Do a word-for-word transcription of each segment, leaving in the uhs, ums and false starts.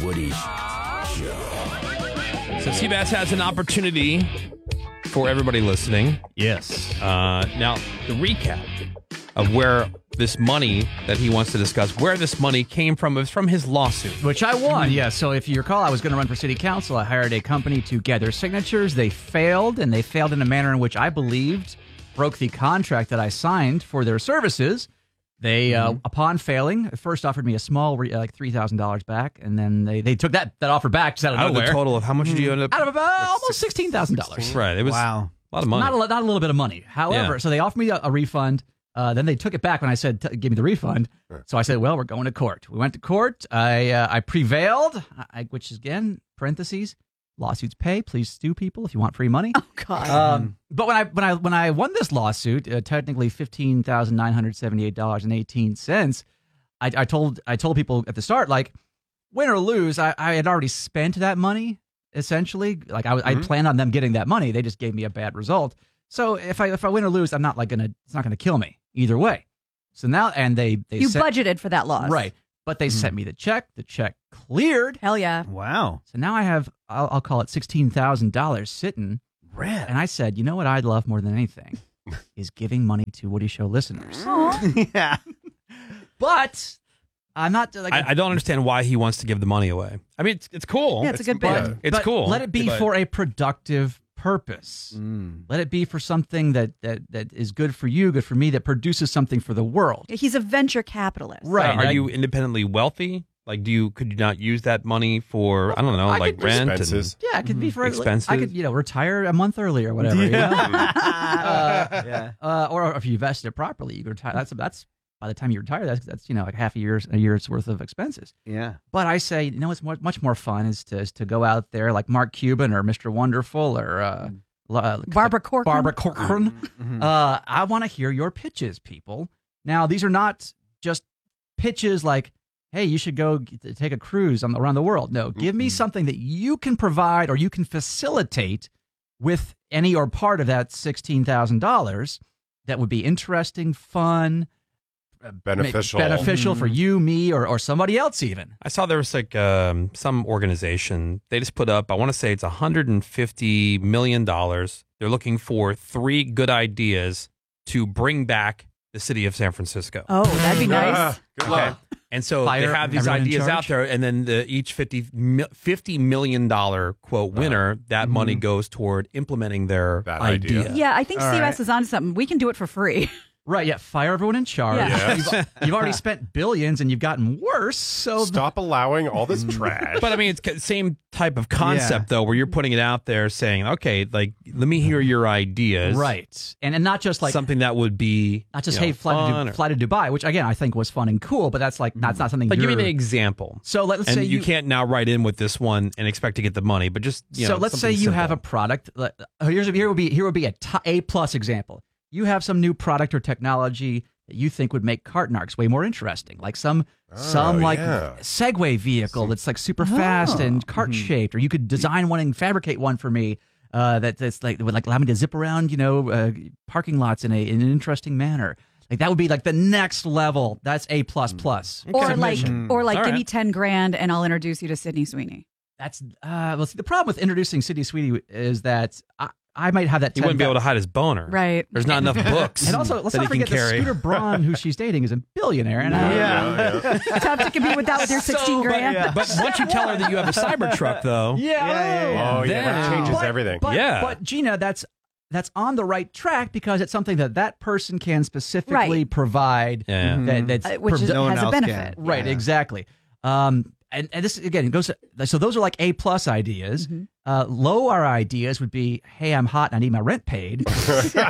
Woody Show. So Seabass has an opportunity for everybody listening. Yes. Uh, now, the recap of where this money that he wants to discuss, where this money came from, is from his lawsuit. Which I won, yeah. So if you recall, I was going to run for city council. I hired a company to gather signatures. They failed, and they failed in a manner in which I believed broke the contract that I signed for their services. They, uh, mm-hmm. upon failing, first offered me a small, re- like three thousand dollars back, and then they, they took that, that offer back just out of Out nowhere. of the total of how much did you end up? Out of about like almost sixteen thousand dollars. Right. It was wow. a lot of money. Not a, not a little bit of money. However, Yeah. so they offered me a, a refund. Uh, then they took it back when I said, t- give me the refund. So I said, well, we're going to court. We went to court. I uh, I prevailed, I, which is, again, parentheses, lawsuits pay. Please sue people if you want free money. Oh, God. Um, but when I when I when I won this lawsuit, uh, technically fifteen thousand nine hundred seventy-eight dollars and eighteen cents, I, I told I told people at the start, like, win or lose, I, I had already spent that money, essentially. Like, I, mm-hmm. I planned on them getting that money. They just gave me a bad result. So if I if I win or lose, I'm not like gonna it's not gonna kill me either way. So now and they, they You sent, budgeted for that loss. right. But they mm-hmm. sent me the check. The check cleared. Hell yeah. Wow. So now I have I'll, I'll call it sixteen thousand dollars sitting. Red. And I said, you know what I'd love more than anything is giving money to Woody Show listeners. yeah. But I'm not like I, I don't understand why he wants to give the money away. I mean, it's it's cool. Yeah, it's a good but bit. It's but cool. Let it be but- for a productive purpose. Mm. Let it be for something that, that that is good for you, good for me, that produces something for the world. He's a venture capitalist. Right. Are I- you independently wealthy? Like, do you could you not use that money for I don't know, I like could- rent Expenses. Yeah, it could be for Expenses. I could, you know, retire a month early or whatever. you know? uh, yeah. uh, or if you invest it properly, you could retire. That's that's by the time you retire, that's that's you know like half a year's a year's worth of expenses. Yeah. But I say, you know, what's more, much more fun is to is to go out there like Mark Cuban or Mister Wonderful or uh, uh, Barbara Corcoran. Barbara Corcoran. Mm-hmm. Uh, I want to hear your pitches, people. Now, these are not just pitches like, hey, you should go g- take a cruise on the, around the world. No, give me something that you can provide or you can facilitate with any or part of that sixteen thousand dollars that would be interesting, fun, uh, Beneficial. beneficial for you, me, or, or somebody else even. I saw there was like um, some organization. They just put up, I want to say it's one hundred fifty million dollars. They're looking for three good ideas to bring back the city of San Francisco. Oh, that'd be nice. Ah, good Okay. luck. And so Fire they have these everyone in ideas out charge? there, and then the, each fifty, mi- fifty million dollars quote winner, that money goes toward implementing their That idea. idea. Yeah, I think All Seabass right. is onto something. We can do it for free. Right, yeah, fire everyone in charge. Yeah. You've, you've already spent billions and you've gotten worse, so Stop allowing all this trash. But I mean, it's the same type of concept, though, where you're putting it out there saying, okay, like, let me hear your ideas. right. And and not just like Something that would be not just you know, hey, fly to, fun Du- or- fly to Dubai, which again I think was fun and cool, but that's like that's not something Like, give you're me an example. So let's and say you, you, can't now write in with this one and expect to get the money, but just you so know, let's say something you have a simple. product. let- uh, Here's a, here would be here would be a t- A plus example. You have some new product or technology that you think would make Cartnarks way more interesting, like some some like yeah. Segway vehicle that's like super fast and cart shaped, or you could design one and fabricate one for me uh, that that's like would like allow me to zip around, you know, uh, parking lots in a in an interesting manner. Like that would be like the next level. That's A plus plus. Or like, Submission. or like, All give right. me ten grand and I'll introduce you to Sydney Sweeney. That's uh, well. See, the problem with introducing City Sweetie is that I, I might have that. He wouldn't be able to hide his boner. Right. There's not enough books. And also, let's that not he can forget that carry. Scooter Braun, who she's dating, is a billionaire. And I, Yeah, yeah. Tough to compete with that with your sixteen grand. But once you tell her that you have a Cybertruck, though, yeah, yeah, yeah. Oh, yeah, that Then- changes But- everything. But, Yeah. but Gina, that's that's on the right track because it's something that that person can specifically Right. provide. Yeah. That, that's Uh, which is, provi- No one has a else benefit. can. right, Yeah. exactly. Um, and, and this again goes. To, so those are like A plus ideas. Mm-hmm. Uh, low R ideas would be, hey, I'm hot and I need my rent paid. somebody,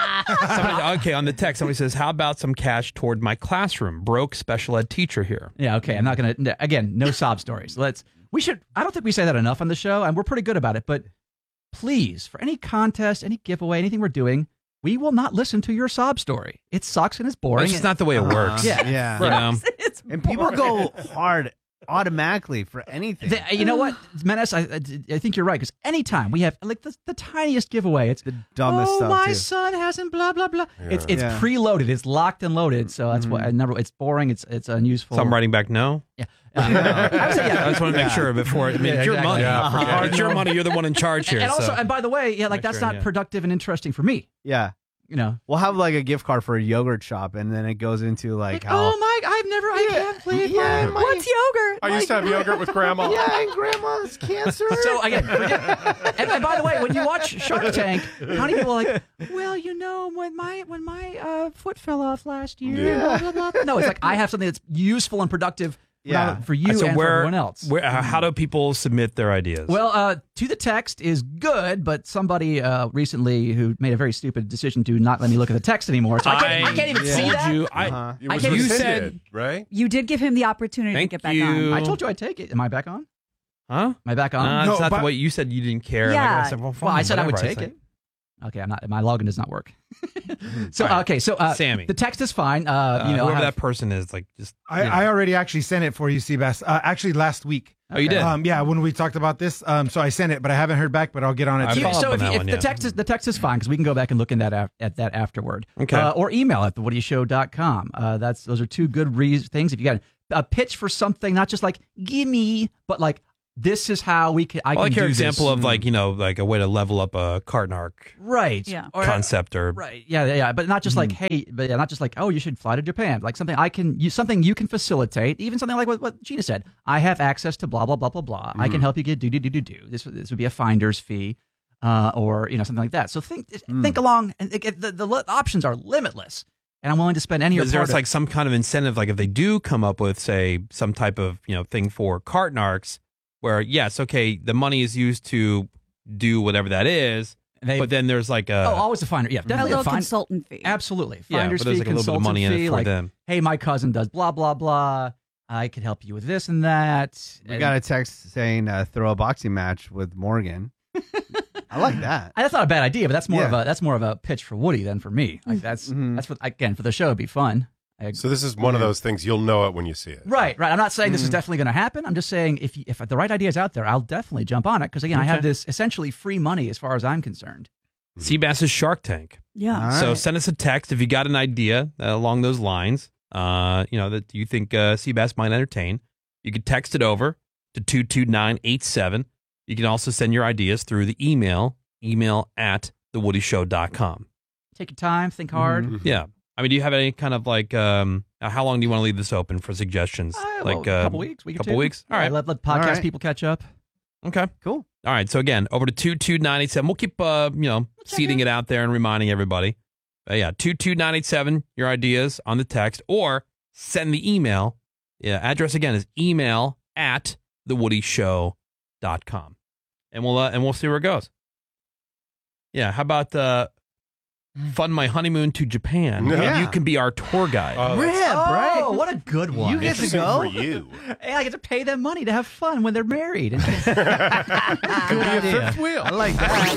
okay, on the text, somebody says, "How about some cash toward my classroom? Broke special ed teacher here." Yeah, okay. I'm not gonna n- again, no sob stories. Let's we should I don't think we say that enough on the show, and we're pretty good about it, but please, for any contest, any giveaway, anything we're doing, we will not listen to your sob story. It sucks and it's boring. That's just not the way it works. Yeah. Yeah. You know? It's And people go hard automatically for anything. The- you know what, Menace? I, I, I think you're right because anytime we have like the, the tiniest giveaway, it's the dumbest oh, stuff, my too. son hasn't blah blah blah. It's it's Yeah. preloaded, it's locked and loaded, so that's why I never. It's boring. It's it's unuseful. So I'm writing back no. Yeah. Uh, I would say, yeah. I just want to make sure before. I mean, Yeah, it's your exactly. money. Yeah, forget It's your money. You're the one in charge here. and also, so. and by the way, yeah, like Make that's sure, not yeah. productive and interesting for me. Yeah. You know, We'll have like a gift card for a yogurt shop, and then it goes into like, like, how. oh my, I've never, I can't believe yeah, my- my- What's yogurt? I used to have yogurt with grandma. Yeah, and grandma's cancer. So again, forget, and, and by the way, when you watch Shark Tank, how many people are like, well, you know, when my when my uh, foot fell off last year, Yeah. blah, blah, blah. No, it's like I have something that's useful and productive for, Yeah. for you so and where, for everyone else. Where, uh, how do people submit their ideas? Well, uh, to the text is good, but somebody uh, recently who made a very stupid decision to not let me look at the text anymore. So I, can't, I can't even told see that. you. I, Uh-huh. It I was can't- you rescinded, said- right? You did give him the opportunity Thank to get back you. on. I told you I'd take it. Am I back on? Huh? Am I back on? Uh, No, it's not but- the way you said you didn't care. Yeah. Like I said, well, fine, well, I said I would whatever. take said- it. Okay, I'm not. My login does not work. so All right. okay, so uh, Sammy. the text is fine. Uh, Uh, you know, whoever I have- that person is, like, just. I, you know. I already actually sent it for you, Seabass. Uh, actually, last week. Oh, you did? Um, yeah, when we talked about this. Um, so I sent it, but I haven't heard back. But I'll get on it. I today. follow so up if, on you, that if one, the yeah. text is the text is fine because we can go back and look in that af- at that afterward. Okay. Uh, or email at the woody show dot com. Uh, that's those are two good re- things. If you got a pitch for something, not just like gimme, but like this is how we can. I I can like your do example this. of, like, you know, like a way to level up a carton arc right. Yeah. Or- concept or. Right. Yeah. Yeah. yeah. But not just like, hey, but yeah, not just like, oh, you should fly to Japan. Like something I can, you, something you can facilitate. Even something like what, what Gina said. I have access to blah blah blah blah blah. I can help you get do do do do do. This this would be a finder's fee, uh, or you know something like that. So think think along, and it, the, the li- options are limitless. And I'm willing to spend any. Is there part of- like some kind of incentive, like if they do come up with, say, some type of, you know, thing for carton arcs, where yes, okay, the money is used to do whatever that is, They- but then there's like a oh, always a finder. Yeah, A definitely little fin- consultant fee. Absolutely, yeah, finder's but there's fee, like a little bit of consultant money in fee. it for like, them. hey, my cousin does blah blah blah. I could help you with this and that. We And- got a text saying uh, throw a boxing match with Morgan. I like that. That's not a bad idea, but that's more Yeah. of a that's more of a pitch for Woody than for me. Like that's Mhm. that's what again for the show it'd be fun. I- So this is one of those things you'll know it when you see it. right, right. I'm not saying this is Mhm. definitely going to happen. I'm just saying if you- if the right idea is out there, I'll definitely jump on it because again, I have Okay. this essentially free money as far as I'm concerned. Seabass's Shark Tank. Yeah. All So right. send us a text if you got an idea uh, along those lines, uh, you know, that you think uh, Seabass might entertain. You could text it over to two two nine eight seven. You can also send your ideas through the email, email at the woody show dot com. Take your time, think hard. Mhm. Yeah. I mean, do you have any kind of like, um, uh, how long do you want to leave this open for suggestions? Uh, like well, a uh, couple weeks, week or couple two. weeks? All Yeah, right. let, let podcast All right. people catch up. Okay. Cool. All right. So again, over to two two nine eight seven. We'll keep, uh, you know, check seeding in. it out there and reminding everybody. Uh, yeah, two two nine eight seven, your ideas on the text, or send the email. Yeah, address again is email at the woody show dot com. And we'll, uh, and we'll see where it goes. Yeah. How about, uh, fund my honeymoon to Japan? Yeah. You can be our tour guide. Oh, Rip, that's right? what a good one. You get to interesting go? for you. Hey, I get to pay them money to have fun when they're married. Good idea. wheel. I like that.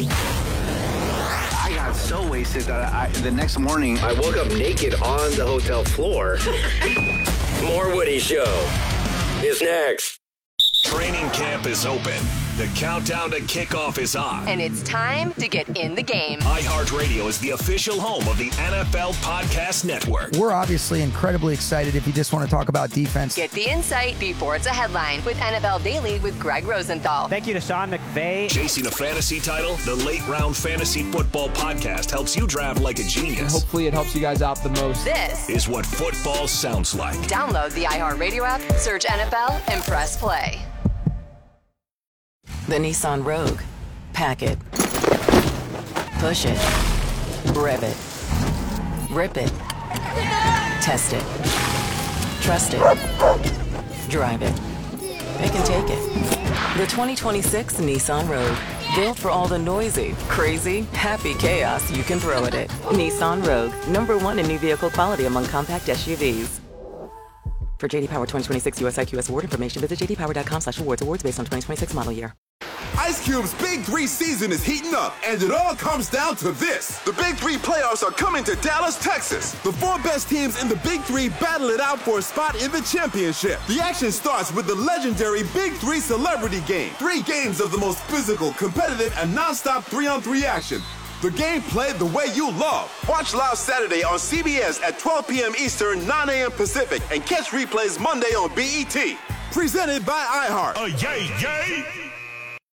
I got so wasted that I, the next morning I woke up naked on the hotel floor. More Woody Show is next. Training camp is open. The countdown to kickoff is on. And it's time to get in the game. iHeartRadio is the official home of the N F L Podcast Network. We're obviously incredibly excited if you just want to talk about defense. Get the insight before it's a headline with N F L Daily with Greg Rosenthal. Thank you to Sean McVay. Chasing a fantasy title, the Late Round Fantasy Football Podcast helps you draft like a genius. Hopefully it helps you guys out the most. This is what football sounds like. Download the iHeartRadio app, search N F L, and press play. The Nissan Rogue. Pack it. Push it. Rev it. Rip it. Test it. Trust it. Drive it. They can take it. The twenty twenty-six Nissan Rogue. Built for all the noisy, crazy, happy chaos you can throw at it. Nissan Rogue. Number one in new vehicle quality among compact S U Vs. For J D Power twenty twenty-six U S I Q S award information, visit j d power dot com slash awards. Awards based on twenty twenty-six model year. Ice Cube's Big Three season is heating up, and it all comes down to this. The Big Three playoffs are coming to Dallas, Texas. The four best teams in the Big Three battle it out for a spot in the championship. The action starts with the legendary Big Three Celebrity Game. Three games of the most physical, competitive, and nonstop three-on-three action. The game played the way you love. Watch live Saturday on C B S at twelve p.m. Eastern, nine a.m. Pacific, and catch replays Monday on B E T. Presented by iHeart. A yay, yay!